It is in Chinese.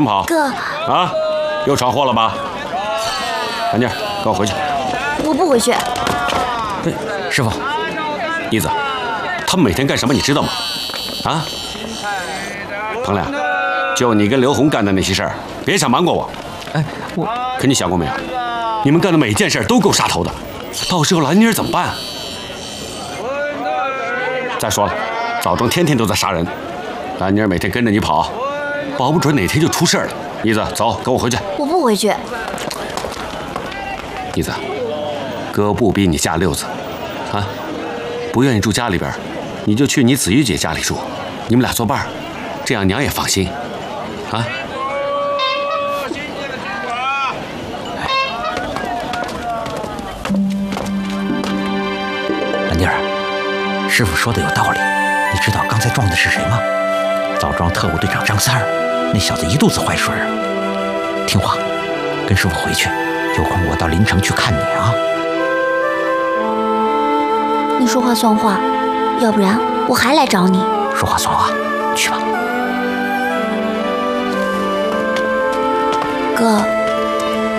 么跑？ 哥， 啊，又闯祸了吧？兰妮儿，跟我回去。 我不回去。 对，师傅，义子，他们每天干什么你知道吗？啊？彭亮，就你跟刘红干的那些事儿，别想瞒过我。 哎，我可你想过没有？你们干的每一件事都够杀头的，到时候兰妮儿怎么办？再说了，枣庄天天都在杀人，兰妮儿每天跟着你跑，保不准哪天就出事了。义子，走，跟我回去。 我不回去。 义子，哥不逼你嫁六子，啊，不愿意住家里边，你就去你子玉姐家里住，你们俩作伴儿，这样娘也放心，啊。 兰妮儿，师傅说的有道理。你知道刚才撞的是谁吗？枣庄特务队长张三儿，那小子一肚子坏水儿。听话，跟师傅回去，有空我到临城去看你啊。 你说话算话，要不然我还来找你。 说话算话，去吧。